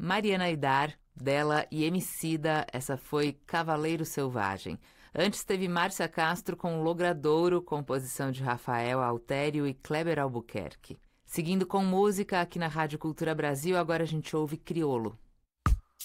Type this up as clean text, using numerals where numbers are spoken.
Mariana Aidar, dela e Emicida, essa foi Cavaleiro Selvagem. Antes teve Márcia Castro com Logradouro, composição de Rafael Altério e Kleber Albuquerque. Seguindo com música aqui na Rádio Cultura Brasil, agora a gente ouve Criolo.